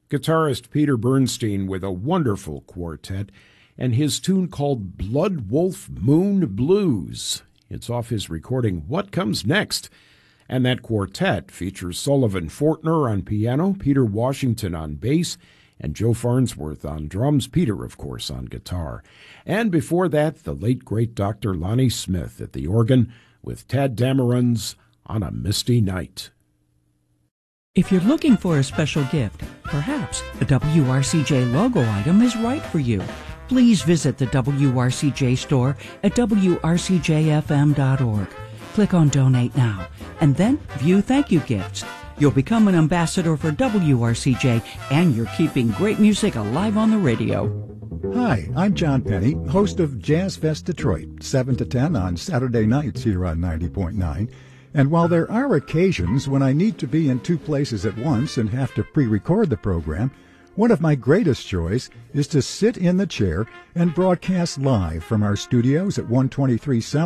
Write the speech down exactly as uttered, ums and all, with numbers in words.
Guitarist Peter Bernstein with a wonderful quartet and his tune called Blood Wolf Moon Blues. It's off his recording What Comes Next. And that quartet features Sullivan Fortner on piano, Peter Washington on bass, and Joe Farnsworth on drums, Peter, of course, on guitar. And before that, the late, great Doctor Lonnie Smith at the organ with Tad Dameron's On a Misty Night. If you're looking for a special gift, perhaps a W R C J logo item is right for you. Please visit the W R C J store at W R C J F M dot org. Click on Donate Now, and then view thank you gifts. You'll become an ambassador for W R C J, and you're keeping great music alive on the radio. Hi, I'm John Penny, host of Jazz Fest Detroit, seven to ten on Saturday nights here on ninety point nine. And while there are occasions when I need to be in two places at once and have to pre-record the program, one of my greatest joys is to sit in the chair and broadcast live from our studios at one twenty-three South